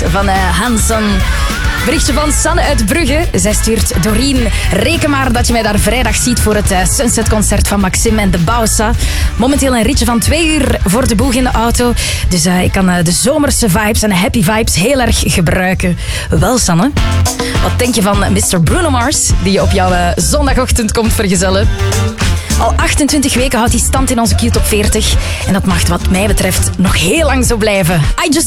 van Hanson. Berichtje van Sanne uit Brugge. Zij stuurt: Doreen, reken maar dat je mij daar vrijdag ziet voor het Sunset-concert van Maxime en de Bausa. Momenteel een ritje van 2 uur voor de boeg in de auto. Dus ik kan de zomerse vibes en de happy vibes heel erg gebruiken. Wel, Sanne, wat denk je van Mr. Bruno Mars, die je op jouw zondagochtend komt vergezellen? Al 28 weken houdt hij stand in onze Q-top 40. En dat mag wat mij betreft nog heel lang zo blijven. I just